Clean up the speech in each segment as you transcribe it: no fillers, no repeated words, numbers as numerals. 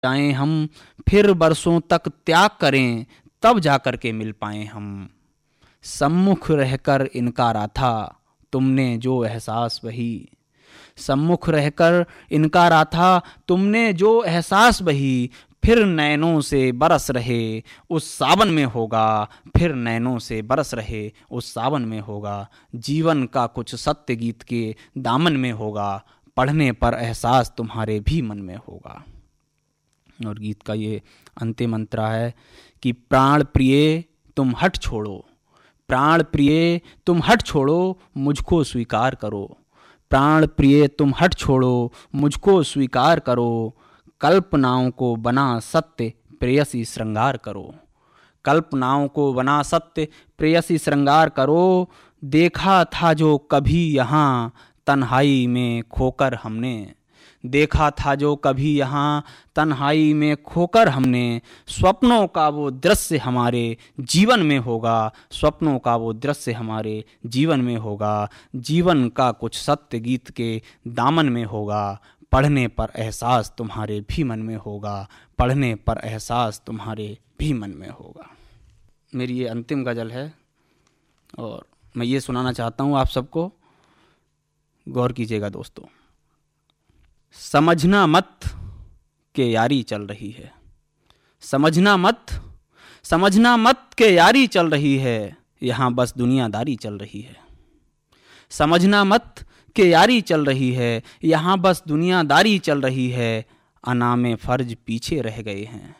जाएं हम, फिर बरसों तक त्याग करें, तब जाकर के मिल पाएं हम। सम्मुख रहकर इनकारा था तुमने जो एहसास वही, सम्मुख रहकर इनकारा था तुमने जो एहसास वही। फिर नैनों से बरस रहे उस सावन में होगा, फिर नैनों से बरस रहे उस सावन में होगा। जीवन का कुछ सत्य गीत के दामन में होगा, पढ़ने पर एहसास तुम्हारे भी मन में होगा। और गीत का ये अंतिम मंत्र है कि प्राण प्रिय तुम हट छोड़ो, प्राण प्रिय तुम हट छोड़ो, मुझको स्वीकार करो। प्राण प्रिय तुम हट छोड़ो, मुझको स्वीकार करो। कल्पनाओं को बना सत्य प्रेयसी श्रृंगार करो, कल्पनाओं को बना सत्य प्रेयसी श्रृंगार करो। देखा था जो कभी यहाँ तन्हाई में खोकर हमने, देखा था जो कभी यहाँ तन्हाई में खोकर हमने। स्वप्नों का वो दृश्य हमारे जीवन में होगा, स्वप्नों का वो दृश्य हमारे जीवन में होगा। जीवन का कुछ सत्य गीत के दामन में होगा, पढ़ने पर एहसास तुम्हारे भी मन में होगा, पढ़ने पर एहसास तुम्हारे भी मन में होगा। मेरी ये अंतिम गज़ल है और मैं ये सुनाना चाहता हूँ आप सबको, गौर कीजिएगा दोस्तों। समझना मत के यारी चल रही है, समझना मत के यारी चल रही है, यहाँ बस दुनियादारी चल रही है। समझना मत के यारी चल रही है, यहाँ बस दुनियादारी चल रही है। अनामे फर्ज पीछे रह गए हैं,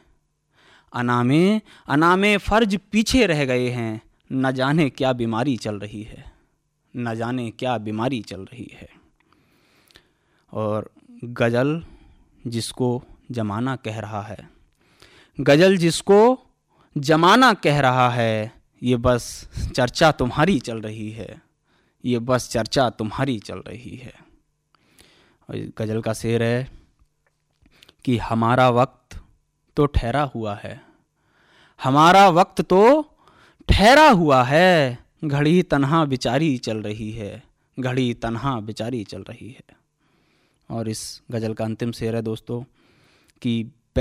अनामे फर्ज पीछे रह गए हैं। न जाने क्या बीमारी चल रही है, न जाने क्या बीमारी चल रही है। और गज़ल जिसको ज़माना कह रहा है, गज़ल जिसको ज़माना कह रहा है, ये बस चर्चा तुम्हारी चल रही है, ये बस चर्चा तुम्हारी चल रही है। और गज़ल का शेर है कि हमारा वक्त तो ठहरा हुआ है, हमारा वक्त तो ठहरा हुआ है। घड़ी तन्हा बेचारी चल रही है, घड़ी तन्हा बेचारी चल रही है। और इस गज़ल का अंतिम शेर है दोस्तों कि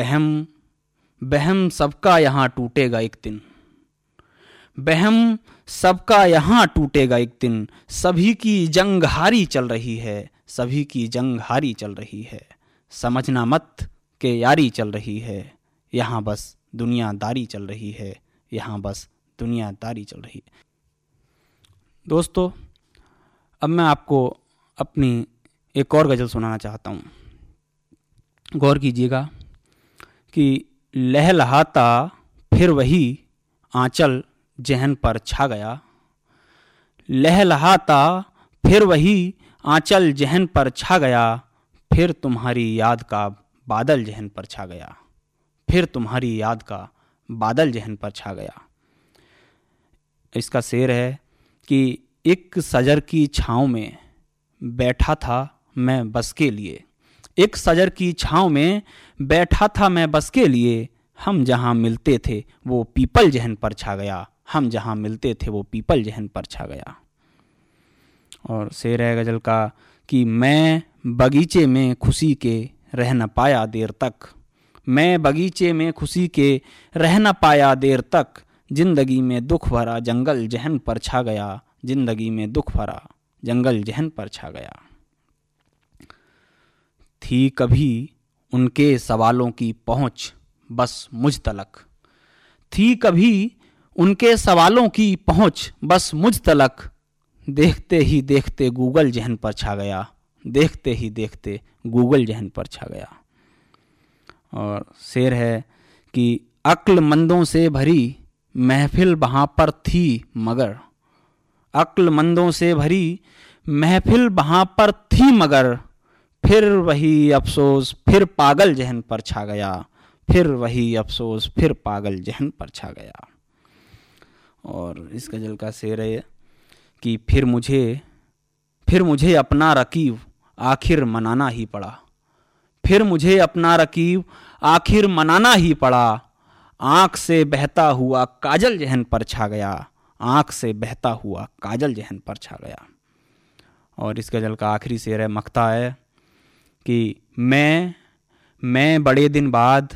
बहम सबका यहाँ टूटेगा एक दिन, बहम सबका यहाँ टूटेगा एक दिन। सभी की जंग हारी चल रही है, सभी की जंग हारी चल रही है। समझना मत के यारी चल रही है, यहाँ बस दुनियादारी चल रही है, यहाँ बस दुनियादारी चल रही है। दोस्तों अब मैं आपको अपनी एक और गज़ल सुनाना चाहता हूँ। गौर कीजिएगा कि लहलहाता फिर वही आंचल जहन पर छा गया, लहलहाता फिर वही आंचल जहन पर छा गया। फिर तुम्हारी याद का बादल जहन पर छा गया, फिर तुम्हारी याद का बादल जहन पर छा गया। इसका शेर है कि एक सजर की छाँव में बैठा था मैं बस के लिए, एक सजर की छाँव में बैठा था मैं बस के लिए। हम जहाँ मिलते थे वो पीपल जहन पर छा गया, हम जहाँ मिलते थे वो पीपल जहन पर छा गया। और शेर है गज़ल का कि मैं बगीचे में खुशी के रह न पाया देर तक, मैं बगीचे में खुशी के रह न पाया देर तक। जिंदगी में दुख भरा जंगल जहन पर छा गया, जिंदगी में दुख भरा जंगल जहन पर छा गया। थी कभी उनके सवालों की पहुँच बस मुझ तलक, थी कभी उनके सवालों की पहुँच बस मुझ तलक। देखते ही देखते गूगल जहन पर छा गया, देखते ही देखते गूगल जहन पर छा गया। और शेर है कि अक्लमंदों से भरी महफिल वहाँ पर थी मगर, अक्लमंदों से भरी महफिल वहाँ पर थी मगर। फिर वही अफसोस फिर पागल जहन पर छा गया, फिर वही अफसोस फिर पागल जहन पर छा गया। और इस गज़ल का शेर है कि फिर मुझे अपना रकीब आखिर मनाना ही पड़ा, फिर मुझे अपना रकीब आखिर मनाना ही पड़ा। आँख से बहता हुआ काजल जहन पर छा गया, आँख से बहता हुआ काजल जहन पर छा गया। और इस गज़ल का आखिरी शेर है, मख्ता है कि मैं बड़े दिन बाद